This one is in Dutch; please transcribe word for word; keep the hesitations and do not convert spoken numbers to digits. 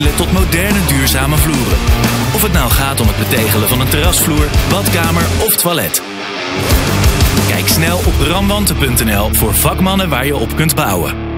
tot moderne duurzame vloeren. Of het nou gaat om het betegelen van een terrasvloer, badkamer of toilet. Kijk snel op bramwanten punt n l voor vakmannen waar je op kunt bouwen.